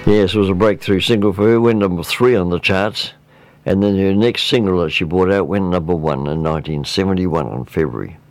Yes, it was a breakthrough single for her, went number 3 on the charts, and then her next single that she brought out went number 1 in 1971 in February.